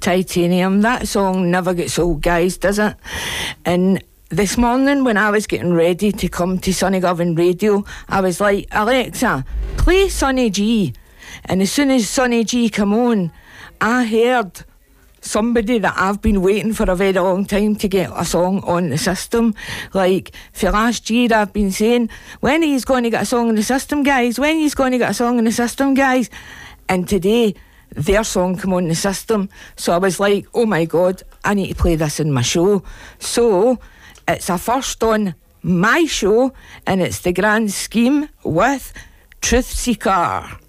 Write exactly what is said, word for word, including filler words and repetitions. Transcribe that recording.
Titanium. That song never gets old, guys, does it? And this morning when I was getting ready to come to Sonny Govan Radio, I was like, Alexa, play Sonny G. And as soon as Sonny G come on, I heard somebody that I've been waiting for a very long time to get a song on the system. Like, for last year I've been saying, when he's going to get a song on the system, guys? When he's going to get a song on the system, guys? And today, their song come on the system. So I was like, oh my God, I need to play this in my show. So, it's a first on my show, and it's The Grand Scheme with Truth Seeker.